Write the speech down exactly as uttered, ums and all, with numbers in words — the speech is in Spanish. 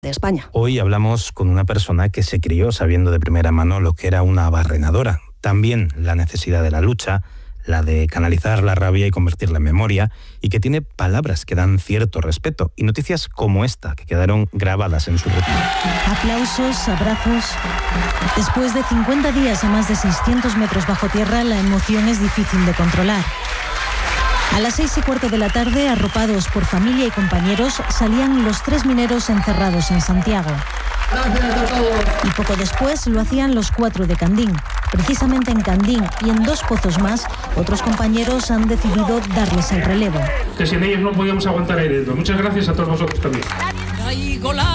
de España. Hoy hablamos con una persona que se crió sabiendo de primera mano lo que era una barrenadora, también la necesidad de la lucha, la de canalizar la rabia y convertirla en memoria, y que tiene palabras que dan cierto respeto y noticias como esta que quedaron grabadas en su retina. Aplausos, abrazos. Después de cincuenta días a más de seiscientos metros bajo tierra, la emoción es difícil de controlar. A las seis y cuarto de la tarde, arropados por familia y compañeros, salían los tres mineros encerrados en Santiago. Y poco después lo hacían los cuatro de Candín. Precisamente en Candín y en dos pozos más, otros compañeros han decidido darles el relevo. Que sin ellos no podíamos aguantar ahí dentro. Muchas gracias a todos vosotros también.